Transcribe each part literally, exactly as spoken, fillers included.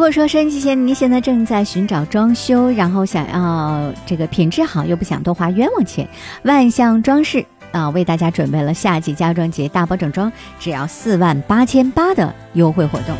果说收音机前您现在正在寻找装修，然后想要这个品质好又不想多花冤枉钱，万象装饰啊、呃、为大家准备了夏季家装节大包整装，只要四万八千八的优惠活动。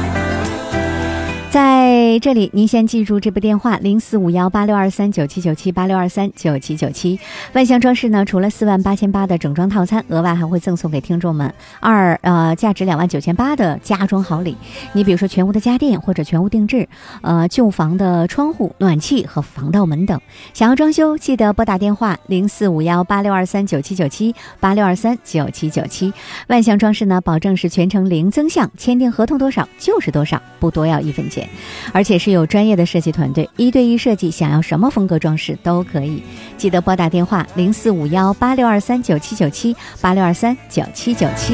在这里您先记住这部电话零四五幺八六二三九七九七八六二三九七九七。万象装饰呢，除了四万八千八的整装套餐，额外还会赠送给听众们二呃价值两万九千八的家装好礼。你比如说全屋的家电或者全屋定制，呃旧房的窗户、暖气和防盗门等。想要装修，记得拨打电话零四五幺八六二三九七九七八六二三九七九七。万象装饰呢，保证是全程零增项，签订合同多少就是多少，不多要一分钱。而且是有专业的设计团队，一对一设计，想要什么风格装饰都可以。记得拨打电话零四五幺八六二三九七九七八六二三九七九七。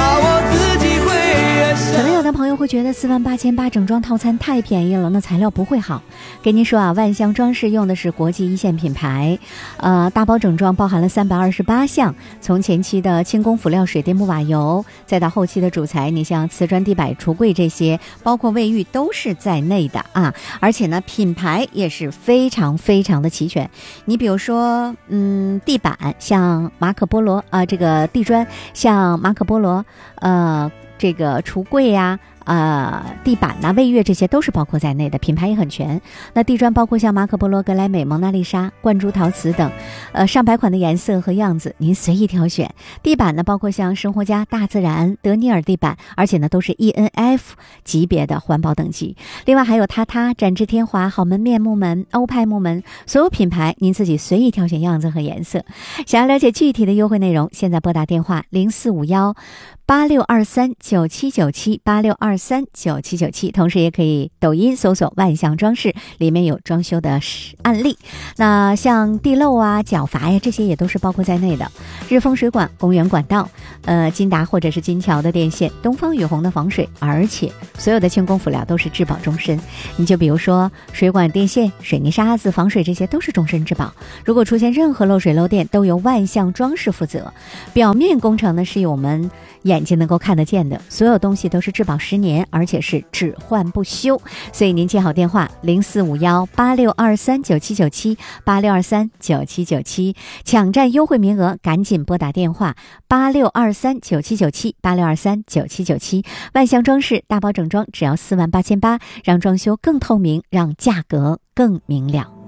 可能有的朋友会觉得四万八千八整装套餐太便宜了，那材料不会好。跟您说啊，万象装饰用的是国际一线品牌，呃，大包整装包含了三百二十八项，从前期的轻工辅料、水电木瓦油，再到后期的主材，你像瓷砖、地板、橱柜这些，包括卫浴都是在内的啊。而且呢，品牌也是非常非常的齐全。你比如说，嗯，地板像马可波罗啊、呃，这个地砖像马可波罗，呃。这个橱柜呀、呃，地板呐、卫浴这些都是包括在内的，品牌也很全。那地砖包括像马可波罗、格莱美、蒙娜丽莎、灌珠陶瓷等，呃，上百款的颜色和样子，您随意挑选。地板呢，包括像生活家、大自然、德尼尔地板，而且呢都是 E N F 级别的环保等级。另外还有榻榻、展翅天华、好门面木门、欧派木门，所有品牌您自己随意挑选样子和颜色。想要了解具体的优惠内容，现在拨打电话零四五幺八六二三九七九七八六二三九七九七，同时也可以抖音搜索万象装饰，里面有装修的案例。那像地漏啊、角阀呀，这些也都是包括在内的。日风水管、公园管道，呃，金达或者是金桥的电线，东方雨虹的防水，而且所有的轻工辅料都是质保终身。你就比如说水管、电线、水泥沙子、防水，这些都是终身质保。如果出现任何漏水漏电，都由万象装饰负责。表面工程呢，是由我们眼睛能够看得见的，所有东西都是质保十年，而且是只换不修。所以您记好电话零四五幺八六二三九七九七八六二三九七九七，抢占优惠名额，赶紧拨打电话八六二三九七九七八六二三九七九七。万象装饰大包整装只要四万八千八，让装修更透明，让价格更明了。